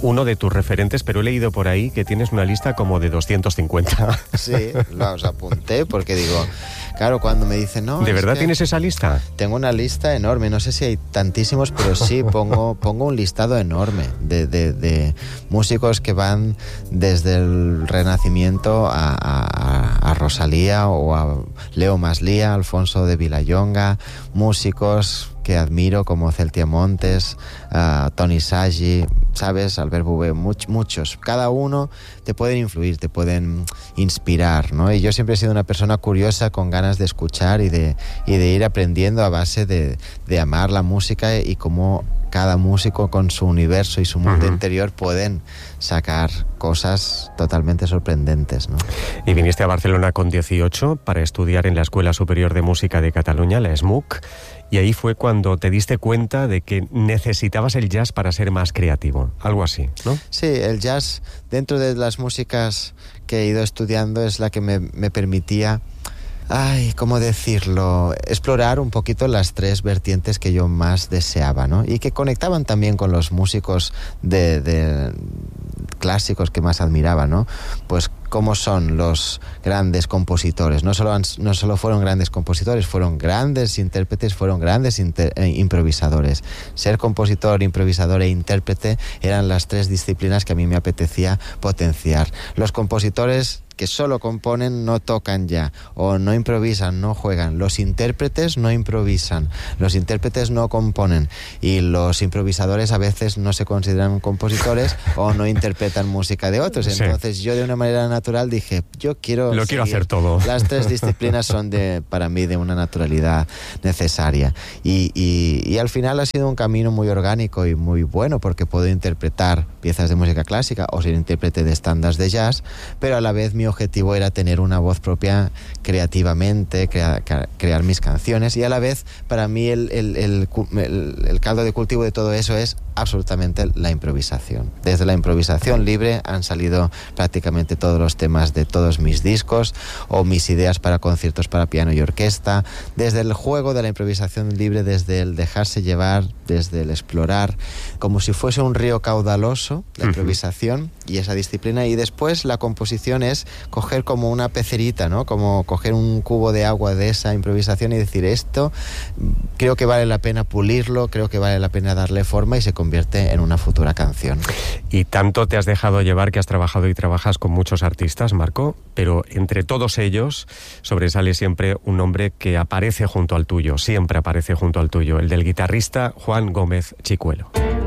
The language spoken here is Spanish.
uno de tus referentes, pero he leído por ahí que tienes una lista como de 250. Sí, los apunté porque digo, claro, cuando me dicen, no... ¿De verdad tienes esa lista? Tengo una lista enorme, no sé si hay tantísimos, pero sí, pongo un listado enorme de músicos que van desde el Renacimiento a Rosalía o a Leo Maslía, Alfonso de Vilallonga, músicos que admiro como Celtia Montes, Toni Sagi, ¿sabes? Albert Bouvet, muchos. Cada uno te pueden influir, te pueden inspirar, ¿no? Y yo siempre he sido una persona curiosa, con ganas de escuchar y de ir aprendiendo a base de amar la música y cómo cada músico con su universo y su mundo interior pueden sacar cosas totalmente sorprendentes, ¿no? Y viniste a Barcelona con 18 para estudiar en la Escuela Superior de Música de Cataluña, la ESMUC, y ahí fue cuando te diste cuenta de que necesitabas el jazz para ser más creativo, algo así, ¿no? Sí, el jazz, dentro de las músicas que he ido estudiando, es la que me permitía... ¿cómo decirlo? Explorar un poquito las tres vertientes que yo más deseaba, ¿no? Y que conectaban también con los músicos de clásicos que más admiraba, ¿no? Pues cómo son los grandes compositores. No solo fueron grandes compositores, fueron grandes intérpretes, fueron grandes improvisadores. Ser compositor, improvisador e intérprete eran las tres disciplinas que a mí me apetecía potenciar. Los compositores que solo componen no tocan ya, o no improvisan, no juegan. Los intérpretes no improvisan, los intérpretes no componen, y los improvisadores a veces no se consideran compositores o no interpretan música de otros. Entonces yo de una manera natural dije, yo quiero hacer todo. Las tres disciplinas son para mí de una naturalidad necesaria, y al final ha sido un camino muy orgánico y muy bueno, porque puedo interpretar piezas de música clásica o ser intérprete de estándares de jazz, pero a la vez mi objetivo era tener una voz propia creativamente, crear mis canciones, y a la vez para mí el caldo de cultivo de todo eso es absolutamente la improvisación. Desde la improvisación libre han salido prácticamente todos los temas de todos mis discos o mis ideas para conciertos para piano y orquesta, desde el juego de la improvisación libre, desde el dejarse llevar, desde el explorar, como si fuese un río caudaloso, la improvisación y esa disciplina, y después la composición es coger como una pecerita, ¿no? Como coger un cubo de agua de esa improvisación y decir, esto creo que vale la pena pulirlo, creo que vale la pena darle forma, y se convierte en una futura canción. Y tanto te has dejado llevar que has trabajado y trabajas con muchos artistas, Marco, pero entre todos ellos sobresale siempre un nombre que aparece junto al tuyo, siempre aparece junto al tuyo, el del guitarrista Juan Gómez Chicuelo.